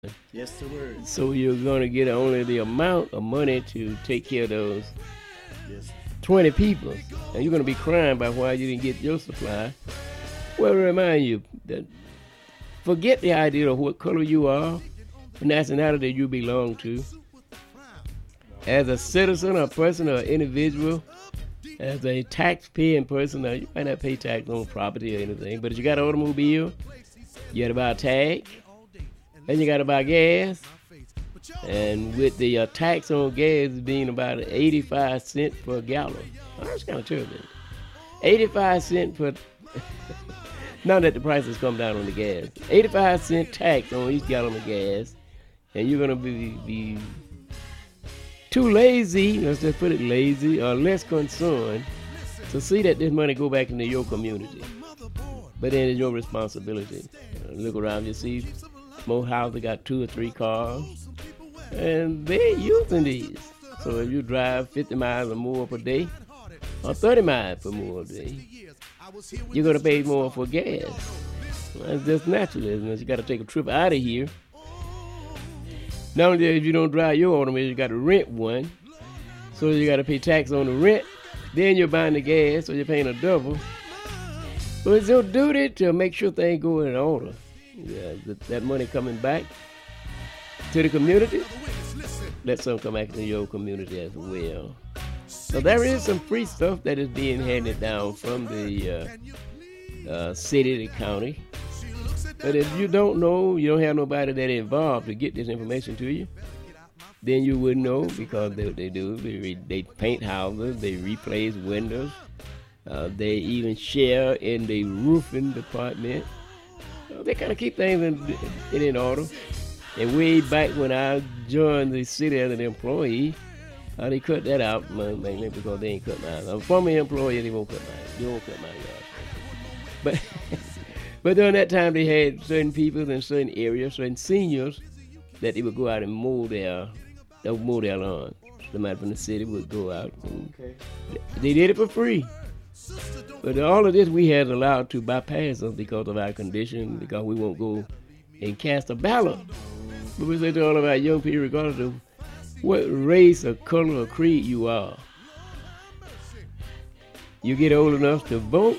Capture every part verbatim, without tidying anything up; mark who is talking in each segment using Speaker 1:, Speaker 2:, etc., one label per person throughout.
Speaker 1: Yes, sir.
Speaker 2: So you're going to get only the amount of money to take care of those
Speaker 1: Yes.
Speaker 2: twenty people. And you're going to be crying about why you didn't get your supply. Well, remind you that forget the idea of what color you are, the nationality you belong to. As a citizen, a person, or individual, as a tax-paying person, now you might not pay tax on property or anything, but if you got an automobile, you got to buy a tag, and you got to buy gas. And with the uh, tax on gas being about eighty-five cents per gallon, oh, that's kind of terrible. eighty-five cents per. Now that the prices come down on the gas, eighty-five cent tax on each gallon of gas, and you're gonna be, be too lazy, let's just put it lazy, or less concerned to see that this money go back into your community. But then it's your responsibility. Uh, look around, you see most houses got two or three cars, and they're using these. So if you drive fifty miles or more per day, or thirty miles per more a day, you're gonna pay more for gas. That's just natural, isn't it? You gotta take a trip out of here. Not only that, if you don't drive your automobile, you gotta rent one. So you gotta pay tax on the rent. Then you're buying the gas, so you're paying a double. So it's your duty to make sure things go in order. Yeah, that, that money coming back to the community, let some come back to your community as well. So there is some free stuff that is being handed down from the uh, uh, city, the county. But if you don't know, you don't have nobody that involved to get this information to you, then you wouldn't know, because they, they do. They, re, they paint houses, they replace windows, uh, they even share in the roofing department. So they kind of keep things in, in, in order. And way back when I joined the city as an employee, uh, they cut that out mainly because they ain't cut mine. I'm a former employee, they won't cut mine. They won't cut mine, y'all. But but during that time, they had certain people in certain areas, certain seniors, that they would go out and mow their, they would mow their lawn. Somebody from the city would go out. And okay. They did it for free. But all of this we had allowed to bypass us because of our condition, because we won't go and cast a ballot. But we say to all of our young people, regardless of what race or color or creed you are, you get old enough to vote,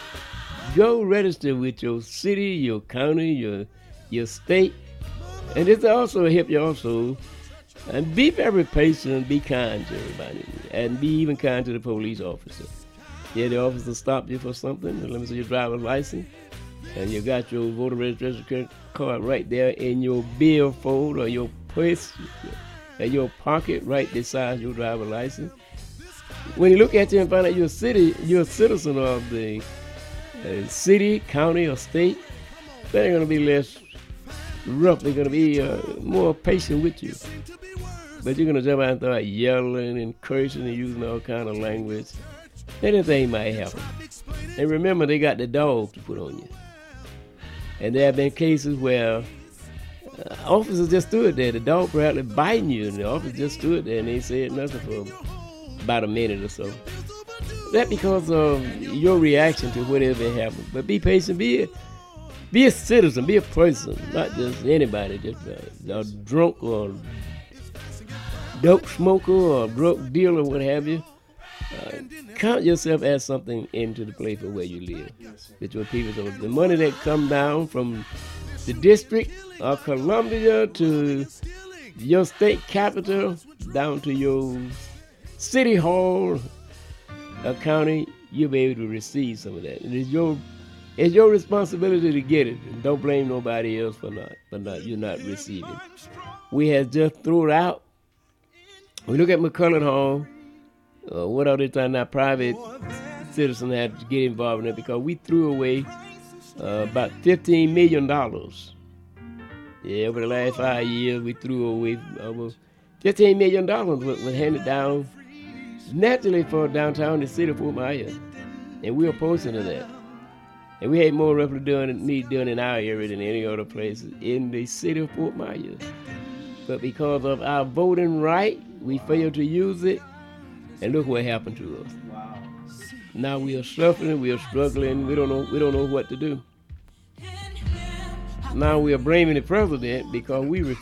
Speaker 2: go register with your city, your county, your your state. And this also help you also. And be very patient, be kind to everybody, and be even kind to the police officer. Yeah, the officer stopped you for something, let me see your driver's license, and you got your voter registration card right there in your billfold or your purse, in your pocket right beside your driver's license. When you look at you and find out you're a city, you're a citizen of the uh, city, county, or state, they're gonna be less rough. They're gonna be uh, more patient with you. But you're gonna jump out and start yelling and cursing and using all kind of language. Anything might happen. And remember, they got the dog to put on you. And there have been cases where uh, officers just stood there. The dog probably biting you, and the officer just stood there and they said nothing for about a minute or so. That because of your reaction to whatever happened. But be patient, be a, be a citizen, be a person, not just anybody, just a, a drunk or dope smoker or drug dealer or what have you. Uh, count yourself as something into the place of where you live. With your people, so the money that come down from the district of Columbia to your state capital, down to your city hall, a county, you'll be able to receive some of that. And it's your it's your responsibility to get it. And don't blame nobody else for not for not you're not receiving. We have just thrown out. We look at McCullough Hall. Uh, what are they trying? Now, private citizens had to get involved in it because we threw away uh, about fifteen million dollars. Yeah, over the last five years, we threw away over fifteen million dollars was, was handed down naturally for downtown the city of Fort Myers. And we were opposed to that. And we had more roughly done, need done in our area than any other place in the city of Fort Myers. But because of our voting right, we failed to use it. And look what happened to us. Wow. Now we are suffering, we are struggling, we don't know we don't know what to do. Now we are blaming the president because we